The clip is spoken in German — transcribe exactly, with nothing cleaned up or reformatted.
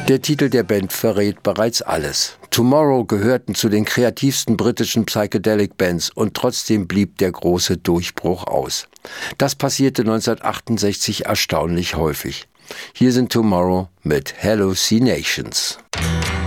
Der Titel der Band verrät bereits alles. Tomorrow gehörten zu den kreativsten britischen Psychedelic-Bands und trotzdem blieb der große Durchbruch aus. Das passierte neunzehnhundertachtundsechzig erstaunlich häufig. Hier sind Tomorrow mit Hallucinations.